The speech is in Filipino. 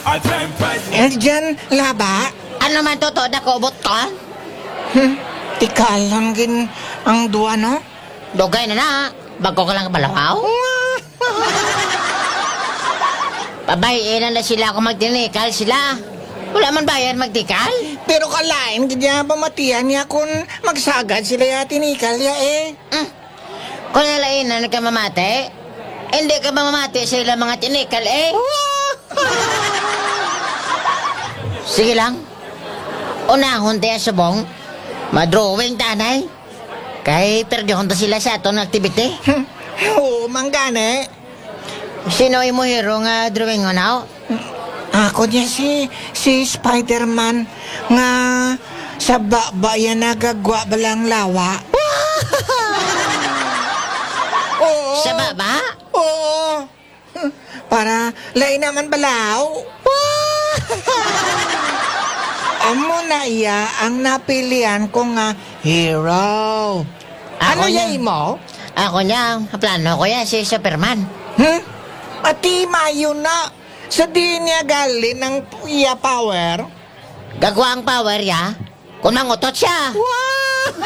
Dyan, laba. Ano man totoo na kubot ka? Tikalan gin ang duwa, no? Dugay na na. Bago ka lang balawaw. Pabayin na sila kung magtinikal sila. Wala man bayan magtikal. Pero kalain ganyan pamatian niya kung magsagad sila ya tinikal ya eh. Kung nalain na nagkamamate, hindi ka mamamate sa ilang mga tinikal eh. Sige lang. Unahon tayo subong. Madrawing tanay. Kay perdyon ta sila sa atong activity. Oo, manggane. Sino mo hero nga drawing unaw? Ako niya si Spider-Man nga sa bayan nagagwa balang lawa. Oo. Sa baba? Oo. Para lain naman balaw. Amo na iya ang napilian ko nga hero. Ako Ano niya. yay mo? Ako niya, plano ko yan si Superman. Ati mayo na. Sa di niya galing ng iya power. Gagawa ang power ya, kung mangutot siya. Wow!